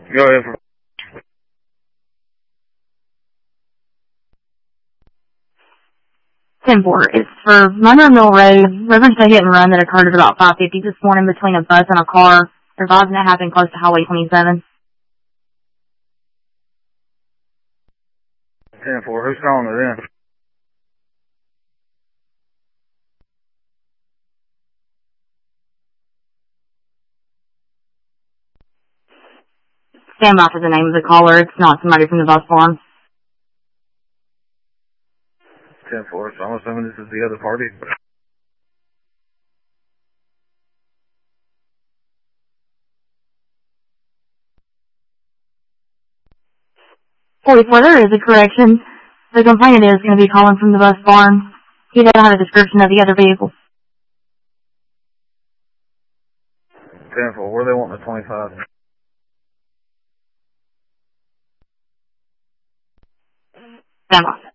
Go ahead. 10-4. It's for Monroe Mill Road. Reference a hit and run that occurred at about 5:50 this morning between a bus and a car. They're advising it happened close to Highway 27. 10-4. Who's calling it in? Stand by for the name of the caller. It's not somebody from the bus barn. 10-4. So I'm assuming this is the other party. There is a correction. The complainant is going to be calling from the bus barn. He doesn't have a description of the other vehicle. 10-4. Where they wanting the 25? Stand by.